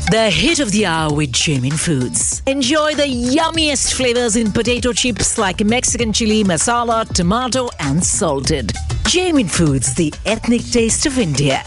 The hit of the hour with Jamin Foods. Enjoy the yummiest flavors in potato chips like Mexican chili, masala, tomato and salted. Jamin Foods, the ethnic taste of India.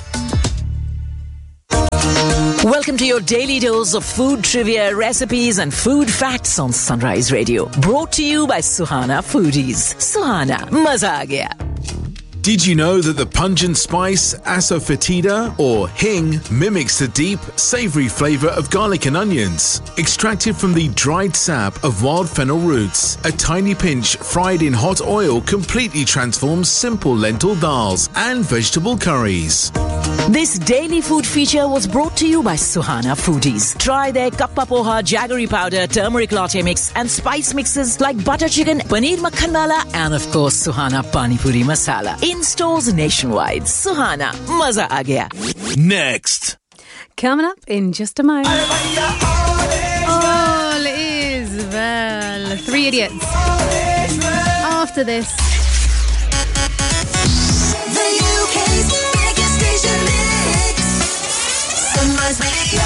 Welcome to your daily dose of food trivia, recipes and food facts on Sunrise Radio. Brought to you by Suhana Foodies. Suhana, maza aa gaya. Did you know that the pungent spice asafoetida or hing mimics the deep, savoury flavour of garlic and onions? Extracted from the dried sap of wild fennel roots, a tiny pinch fried in hot oil completely transforms simple lentil dals and vegetable curries. This daily food feature was brought to you by Suhana Foodies. Try their kappa poha, jaggery powder, turmeric latte mix and spice mixes like butter chicken, paneer makhan wala and of course Suhana Pani Puri Masala. In stores nationwide. Suhana, maza aa gaya. Next. Coming up in just a moment. All is well. Three Idiots. After this. The UK's biggest station mix. Sunrise Radio.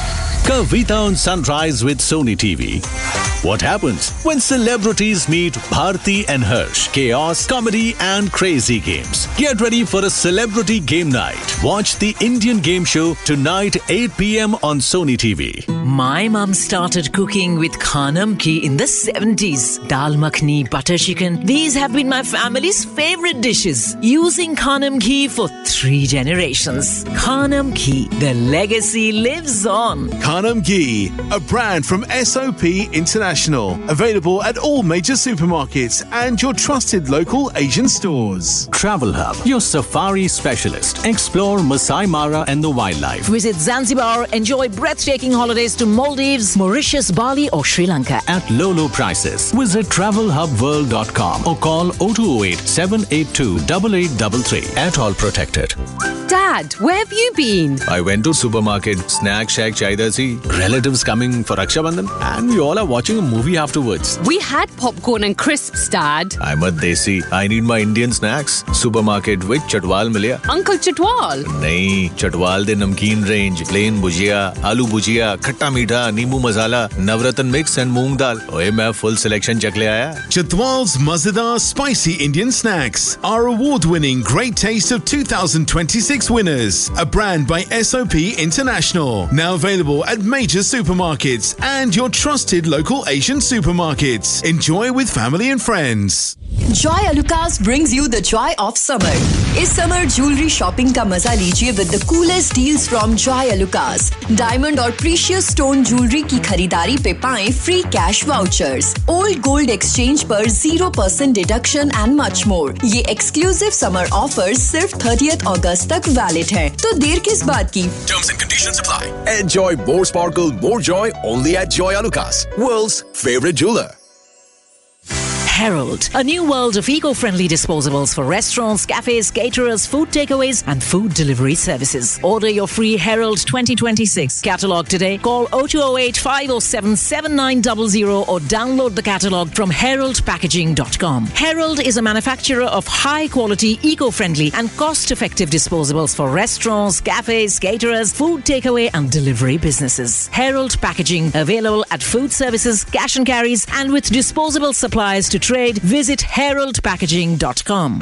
Kavita on Sunrise with Sony TV. What happens when celebrities meet Bharti and Harsh? Chaos, comedy and crazy games. Get ready for a celebrity game night. Watch the Indian game show tonight 8 p.m. on Sony TV. My mum started cooking with Khanam ghee in the 70s. Dal makhni, butter chicken. These have been my family's favorite dishes. Using Khanam ghee for 3 generations. Khanam ghee, the legacy lives on. Khanam Ghee, a brand from SOP International. Available at all major supermarkets and your trusted local Asian stores. Travel Hub, your safari specialist. Explore Masai Mara and the wildlife. Visit Zanzibar, enjoy breathtaking holidays to Maldives, Mauritius, Bali or Sri Lanka. At low prices. Visit travelhubworld.com or call 0208 782 8833. At all protected. Dad, where have you been? I went to supermarket, snack shack chahiye si, relatives coming for Raksha Bandhan and we all are watching a movie afterwards. We had popcorn and crisps, Dad. I'm a desi. I need my Indian snacks. Supermarket with Chatwal milya. Uncle Chatwal? Nahi, Chatwal de namkeen range, plain bhujia, aloo bhujia, khatta meetha, neembu masala, navratan mix and moong dal. Oye, main full selection chak le aaya. Chatwal's Mazadar Spicy Indian Snacks are award-winning Great Taste of 2026 winners. A brand by SOP International. Now available at major supermarkets and your trusted local Asian supermarkets. Enjoy with family and friends. Joy Alucas brings you the joy of summer. इस summer jewelry shopping का मजा लीजिए with the coolest deals from Joy Alucas. Diamond और precious stone jewelry की खरीदारी पे पाएं free cash vouchers. Old gold exchange पर 0% deduction and much more. ये exclusive summer offers सिर्फ 30th August तक valid है. तो देर किस बात की? Terms and conditions apply. Enjoy more sparkle, more joy only at Joy Alucas, world's favorite jeweler. Herald, a new world of eco-friendly disposables for restaurants, cafes, caterers, food takeaways and food delivery services. Order your free Herald 2026 catalogue today. Call 0208 507 7900 or download the catalogue from heraldpackaging.com. Herald is a manufacturer of high-quality, eco-friendly and cost-effective disposables for restaurants, cafes, caterers, food takeaway and delivery businesses. Herald Packaging, available at food services, cash and carries and with disposable supplies to trade, visit heraldpackaging.com.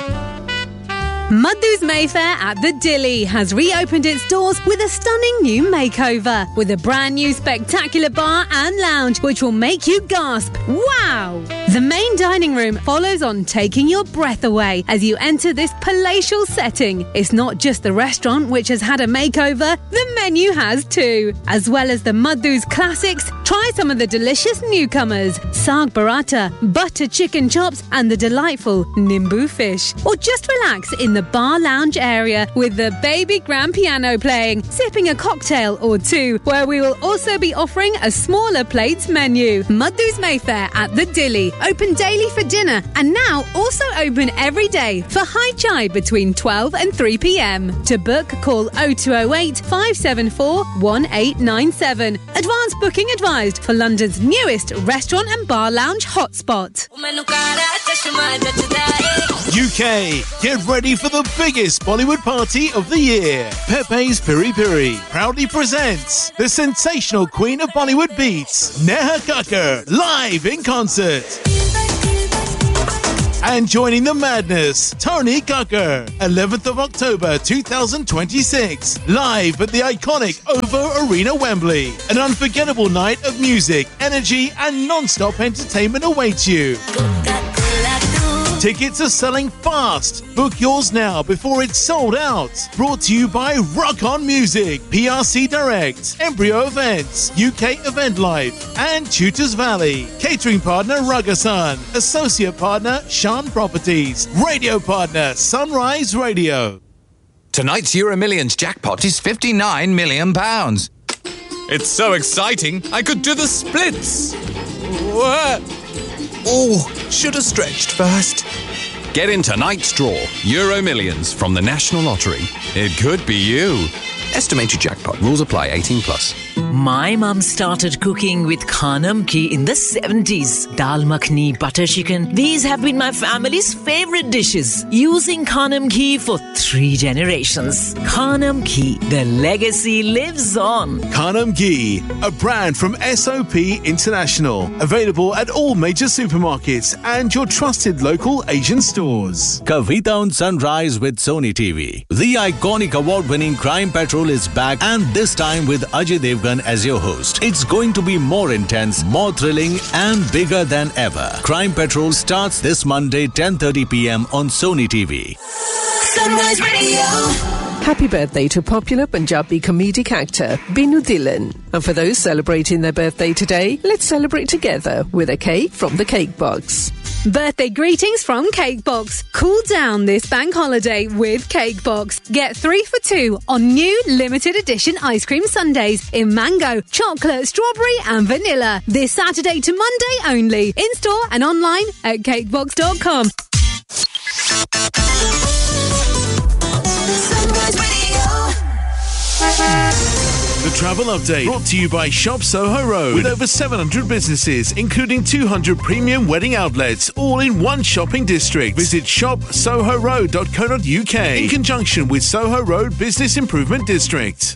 Madhu's Mayfair at the Dilly has reopened its doors with a stunning new makeover with a brand new spectacular bar and lounge which will make you gasp, wow! The main dining room follows on, taking your breath away as you enter this palatial setting. It's not just the restaurant which has had a makeover, the menu has too. As well as the Madhu's classics, try some of the delicious newcomers, saag paratha, butter chicken chops and the delightful nimbu fish. Or just relax in the bar lounge area with the baby grand piano playing, sipping a cocktail or two, where we will also be offering a smaller plates menu. Madhu's Mayfair at the Dilly, open daily for dinner and now also open every day for high chai between 12 and 3 p.m. To book, call 0208 574 1897. Advance booking advised for London's newest restaurant and bar lounge hotspot. UK, get ready for the biggest Bollywood party of the year. Pepe's Piri Piri proudly presents the sensational queen of Bollywood beats, Neha Kakkar, live in concert. And joining the madness, Tony Kakkar, 11th of October 2026, live at the iconic OVO Arena, Wembley. An unforgettable night of music, energy and non-stop entertainment awaits you. Tickets are selling fast. Book yours now before it's sold out. Brought to you by Rock On Music, PRC Direct, Embryo Events, UK Event Life, and Tutors Valley. Catering partner Ragasan. Associate partner Shan Properties. Radio partner Sunrise Radio. Tonight's Euro Millions jackpot is £59 million. It's so exciting, I could do the splits. Oh, should have stretched first. Get in tonight's draw, Euro Millions from the National Lottery. It could be you. Estimated jackpot. Rules apply. 18+. My mum started cooking with Khanam ghee in the 70s. Dal makhni, butter chicken. These have been my family's favorite dishes. Using Khanam ghee for 3 generations. Khanam ghee, the legacy lives on. Khanam Ghee, a brand from SOP International. Available at all major supermarkets and your trusted local Asian stores. Kavita on Sunrise with Sony TV. The iconic award-winning Crime Patrol is back, and this time with Ajay Devgan as your host. It's going to be more intense, more thrilling and bigger than ever. Crime Patrol starts this Monday 10:30 p.m. on Sony TV. Sunrise Radio. Happy birthday to popular Punjabi comedic actor Binu Dhillon. And for those celebrating their birthday today, let's celebrate together with a cake from the Cake Box. Birthday greetings from Cake Box. Cool down this bank holiday with Cake Box. Get 3 for 2 on new limited edition ice cream sundaes in mango, chocolate, strawberry and vanilla. This Saturday to Monday only. In store and online at cakebox.com. Sunrise Radio. The travel update brought to you by Shop Soho Road. With over 700 businesses, including 200 premium wedding outlets, all in one shopping district. Visit shopsohoroad.co.uk in conjunction with Soho Road Business Improvement District.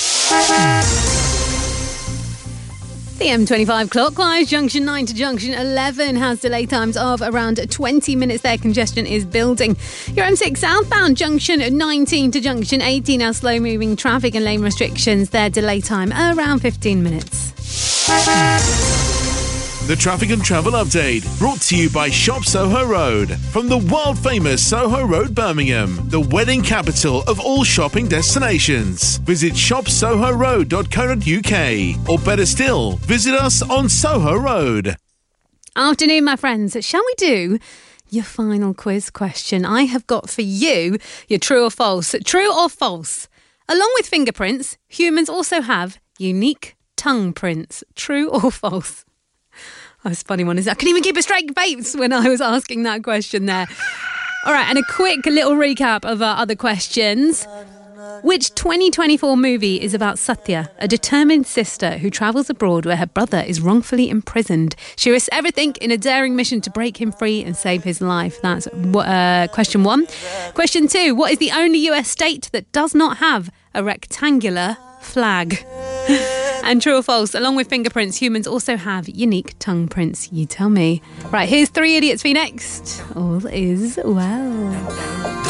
The M25 clockwise, junction 9 to junction 11 has delay times of around 20 minutes there. Congestion is building. Your M6 southbound, junction 19 to junction 18 has slow moving traffic and lane restrictions. Their delay time around 15 minutes. The traffic and travel update brought to you by Shop Soho Road. From the world famous Soho Road, Birmingham, the wedding capital of all shopping destinations. Visit shopsohoroad.co.uk, or better still, visit us on Soho Road. Afternoon, my friends. Shall we do your final quiz question? I have got for you your true or false. True or false? Along with fingerprints, humans also have unique tongue prints. True or false? Oh, it's a funny one, isn't it? I couldn't even keep a straight face when I was asking that question there. All right, and a quick little recap of our other questions. Which 2024 movie is about Satya, a determined sister who travels abroad where her brother is wrongfully imprisoned? She risks everything in a daring mission to break him free and save his life. That's question 1. Question 2, what is the only US state that does not have a rectangular flag? And true or false, along with fingerprints, humans also have unique tongue prints. You tell me. Right, here's 3 Idiots for you next. All is well.